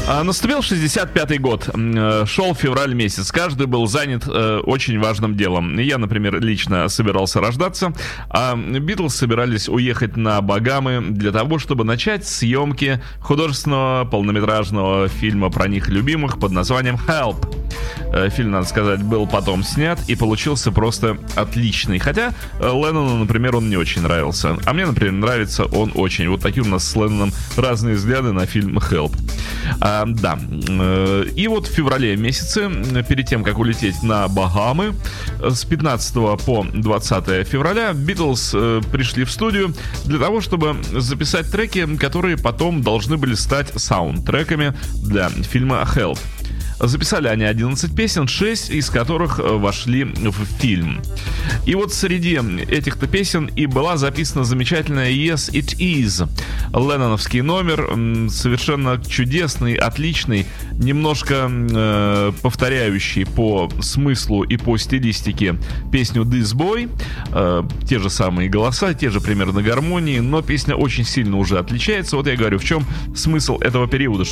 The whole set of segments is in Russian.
Наступил 65-й год, шел февраль месяц, каждый был занят очень важным делом. Я, например, лично собирался рождаться, а Битлз собирались уехать на Багамы для того, чтобы начать съемки художественного полнометражного фильма про них любимых под названием «Help». Фильм, надо сказать, был потом снят и получился просто отличный. Хотя Леннону, например, он не очень нравился. А мне, например, нравится он очень. Вот такие у нас с Ленноном разные взгляды на фильм «Help». Да. И вот в феврале месяце, перед тем, как улететь на Багамы, с 15 по 20 февраля Битлз пришли в студию для того, чтобы записать треки, которые потом должны были стать саундтреками для фильма «Help». Записали они 11 песен, 6 из которых вошли в фильм. И вот среди этих-то песен и была записана замечательная «Yes, it is». Ленноновский номер, совершенно чудесный, отличный, немножко повторяющий по смыслу и по стилистике песню «This Boy». Те же самые голоса, те же примерно гармонии, но песня очень сильно уже отличается. Вот я говорю, в чем смысл этого периода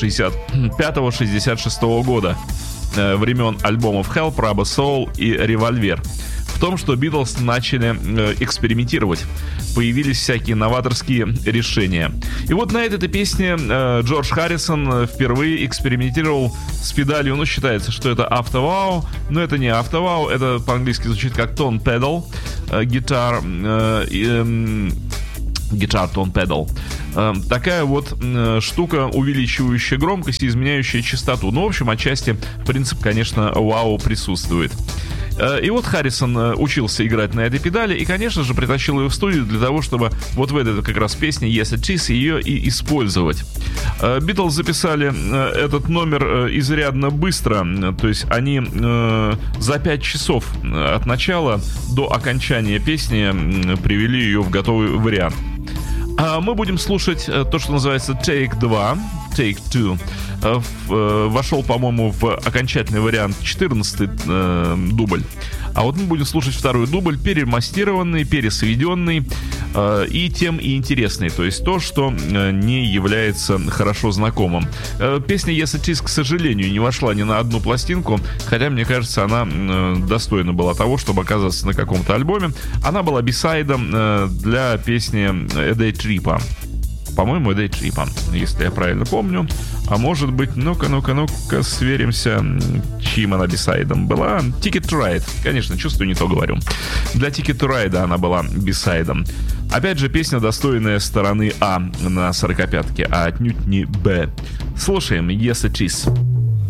65-66 года, времен альбомов «Help», «Rubber Soul» и «Револьвер». В том, что Битлз начали экспериментировать. Появились всякие новаторские решения. И вот на этой песне Джордж Харрисон впервые экспериментировал с педалью. Ну, считается, что это автовау, но это не автовау, это по-английски звучит как tone pedal, гитар, Guitar Tone Pedal. Такая вот штука, увеличивающая громкость и изменяющая частоту. Ну, в общем, отчасти принцип, конечно, вау присутствует. И вот Харрисон учился играть на этой педали и, конечно же, притащил ее в студию для того, чтобы вот в этой как раз песне «Yes, it is» ее и использовать. Битлз записали этот номер изрядно быстро, то есть они за 5 часов от начала до окончания песни привели ее в готовый вариант. А мы будем слушать то, что называется Take 2, Take 2. Вошел, по-моему, в окончательный вариант 14-й дубль. А вот мы будем слушать второй дубль, перемастерованный, пересведенный, и тем и интересный. То есть то, что не является хорошо знакомым. Песня «Yes, it is», к сожалению, не вошла ни на одну пластинку, хотя, мне кажется, она достойна была того, чтобы оказаться на каком-то альбоме. Она была бисайдом для песни «A Day Trip». По-моему, «A Day Trip», если я правильно помню. А может быть, ну-ка, сверимся, чьим она бисайдом была. «Ticket to Ride». Конечно, чувствую, не то говорю. Для «Ticket to Ride» она была бисайдом. Опять же, песня, достойная стороны А на 45-ке, а отнюдь не Б. Слушаем «Yes, it is».